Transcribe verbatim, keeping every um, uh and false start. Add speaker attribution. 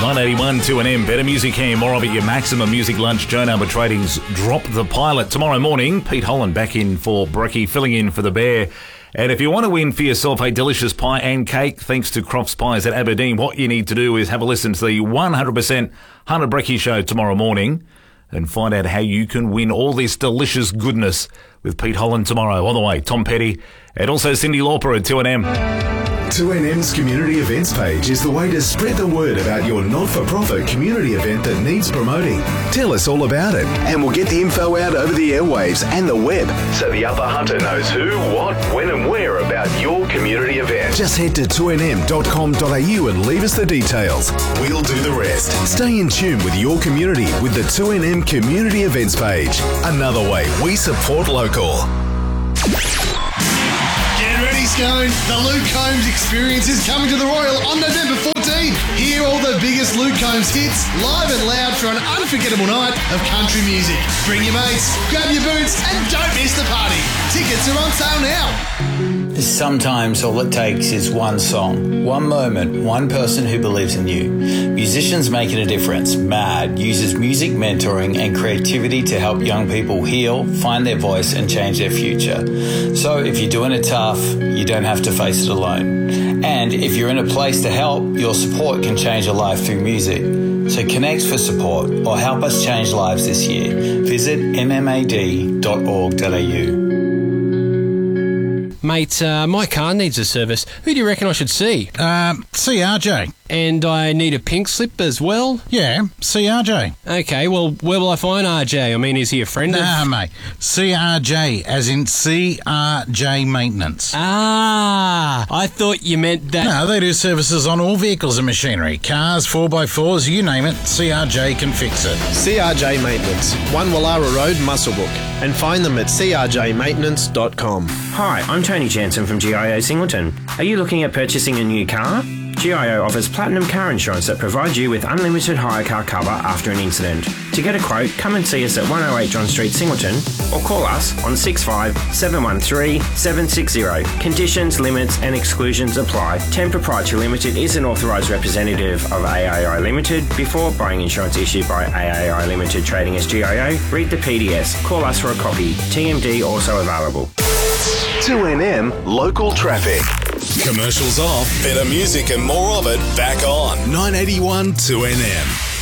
Speaker 1: nine eighty-one two N M, better music here, more of it, your maximum music lunch. Joan Albert Trading's Drop the Pilot. Tomorrow morning, Pete Holland back in for Brekkie, filling in for the Bear. And if you want to win for yourself a delicious pie and cake, thanks to Crofts Pies at Aberdeen, what you need to do is have a listen to the one hundred percent Hunter Brekkie Show tomorrow morning and find out how you can win all this delicious goodness with Pete Holland tomorrow. On the way, Tom Petty and also Cyndi Lauper at two N M.
Speaker 2: two N M's community events page is the way to spread the word about your not-for-profit community event that needs promoting. Tell us all about it, and we'll get the info out over the airwaves and the web, so the Upper Hunter knows who, what, when and where about your community event. Just head to two N M dot com dot A U and leave us the details. We'll do the rest. Stay in tune with your community with the two N M community events page. Another way we support local.
Speaker 3: Get ready, Scone. The Luke Combs experience is coming to the Royal on November fourteenth. Hear all the biggest Luke Combs hits live and loud for an unforgettable night of country music. Bring your mates, grab your boots, and don't miss the party. Tickets are on sale now.
Speaker 4: Sometimes all it takes is one song, one moment, one person who believes in you. Musicians Making a Difference, MAD, uses music mentoring and creativity to help young people heal, find their voice and change their future. So if you're doing it tough, you don't have to face it alone. And if you're in a place to help, your support can change a life through music. So connect for support or help us change lives this year. Visit m m a d dot org dot a u.
Speaker 5: Mate, uh, my car needs a service. Who do you reckon I should see?
Speaker 6: Um, C R J.
Speaker 5: And I need a pink slip as well?
Speaker 6: Yeah, C R J.
Speaker 5: Okay, well, where will I find R J? I mean, is he a friend
Speaker 6: nah,
Speaker 5: of...
Speaker 6: Nah, mate. C R J, as in C R J Maintenance.
Speaker 5: Ah, I thought you meant that...
Speaker 6: No, they do services on all vehicles and machinery. Cars, four by fours, you name it, C R J can fix it.
Speaker 7: C R J Maintenance, one Wallara Road, Muswellbrook. And find them at c r j maintenance dot com.
Speaker 8: Hi, I'm Tony Jansen from G I O Singleton. Are you looking at purchasing a new car? G I O offers platinum car insurance that provides you with unlimited hire car cover after an incident. To get a quote, come and see us at one oh eight John Street, Singleton, or call us on six five seven one three seven six zero. Conditions, limits and exclusions apply. Ten Proprietary Limited is an authorised representative of A A I Limited. Before buying insurance issued by A A I Limited trading as G I O, read the P D S. Call us for a copy. T M D also available.
Speaker 2: two N M Local Traffic.
Speaker 9: Commercials off, better music and more of it back on.
Speaker 2: nine eighty-one two N M.